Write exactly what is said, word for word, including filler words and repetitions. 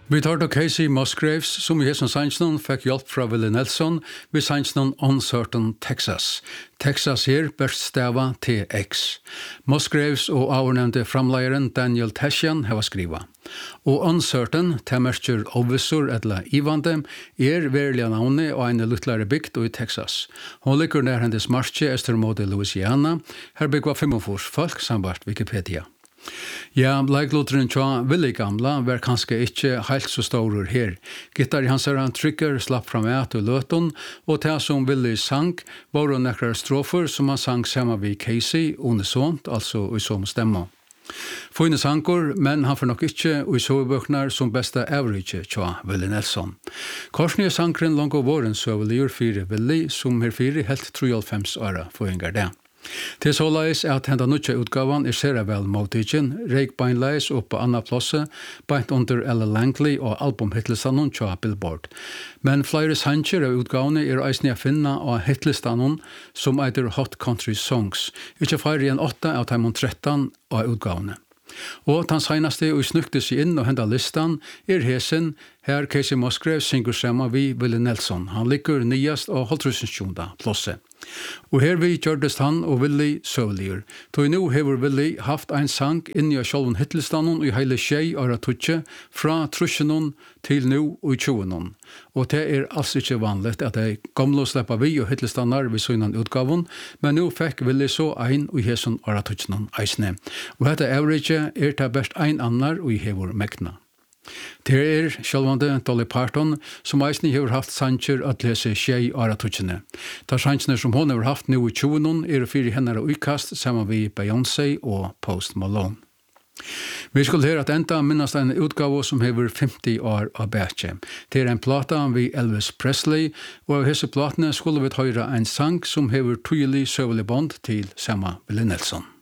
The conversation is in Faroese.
Vi tar då Casey Musgraves, som i hessen sannsnon fikk hjelp fra Willie Nelson, vi sannsnon Uncertain Texas. Texas her best stava T X. Musgraves og avnevnte framleieren Daniel Tashian hava skriva. Og Uncertain, temerskjer ovissur etla ivande, er verilige navnet og en luttlare bygd i Texas. Hun ligger nær hendes marsje estermåde Louisiana, her byggva femogfyrre folk sambart Wikipedia. Ja, leiklotren tja Willie gamla var kanskje ikke helt så stor her. Gitar i hans eran trigger slapp fram et og løton, og det som Willie sang var nekrar strofer som han sang sammen med Casey unisont, altså i som stemma. Fine sanger, men han får nok ikke i sovebøkner som beste average tja Willie Nelson. Korsny er sangren langt av våren søveligur fire Willie, som her fire helt treoghalvfems åra for en det. Til så leis er at henda nutja utgavan er sera vel motigen, reik beinleis opp på anna plasse, beint under Ella Langley og albumhitlistanon tja Billboard. Men flere sanger av utgavene er eisne a finna av hitlistanon som eitir Hot Country Songs, ikkje færre enn åtta av taimon tretton av utgavene. Og den senaste og snukte seg inn og henda listan er hesen her Casey Musgraves synger sammen vi Willie Nelson. Han ligger nyast og halvtrusensjunda plosse. Og her vi gjørdest han og Willie søvligur. Toi nu hever Willie haft ein sang inni av sjolven hitlistanon i heile tjei åra tutje fra trusjenon til nu og tjoenon. Og det er alls ikke vanligt at de gamle sleppa vi og hitlistanar vi søgnan utgavun, men nu fikk Willie så ein og heson åra tutjenon eisne. Og dette average er det best ein annar og hever mekna. Det er sjálvande Dolly Parton som eisni hefur haft sanger at lese tjei áratugene. Ta sanger som hon hefur haft nu i tjuenon er fyrir hennar utkast saman vi Beyoncé og Post Malone. Vi skulle her at enda minnast en utgave som hefur femti år av bætje. Det er en plata vi Elvis Presley, og av hese platene skulle vi høyra en sang som hefur tydelig søvelig bond til sama Willie Nelson.